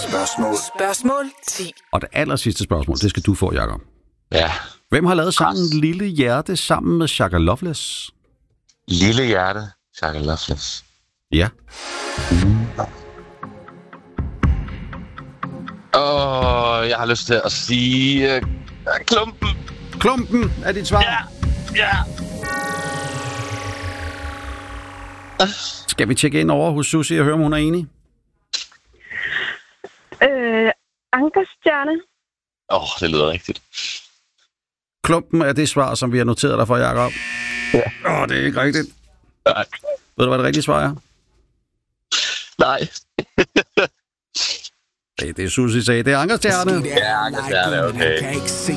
Spørgsmål 10. Og det aller sidste spørgsmål, det skal du få, Jacob. Ja. Hvem har lavet sangen Lille Hjerte sammen med Shaka Loveless? Lille Hjerte, Shaka Loveless. Ja. Jeg har lyst til at sige... Klumpen. Klumpen er dit svar. Ja. Skal vi tjekke ind over hos Susie og høre, om hun er enig? Ankerstjerne. Det lyder rigtigt. Klumpen er det svar, som vi har noteret dig for, Jacob. Ja. Det er ikke rigtigt. Nej. Ved du, hvad det rigtige svar er? Nej. Det er Susie sagde. Det er Ankerstjerne. Ja, Ankerstjerne, okay.